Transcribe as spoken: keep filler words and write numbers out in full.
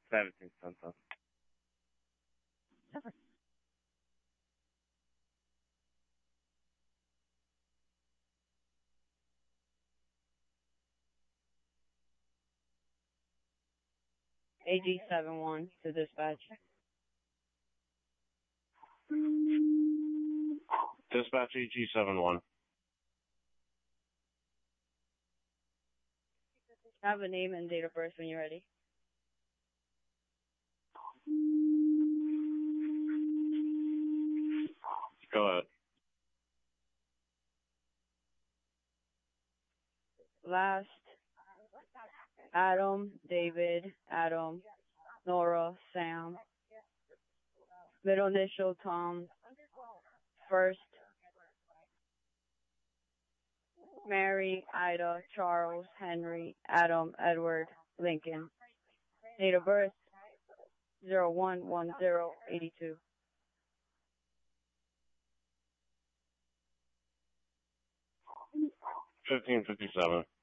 seventeen something. A G seven one to dispatch. Dispatch A G seven one. I have a name and date of birth when you're ready. Go ahead. Last, Adam, David, Adam, Nora, Sam. Middle initial, Tom. First, Mary, Ida, Charles, Henry, Adam, Edward, Lincoln. Date of birth, zero one one zero eighty two. Fifteen fifty seven.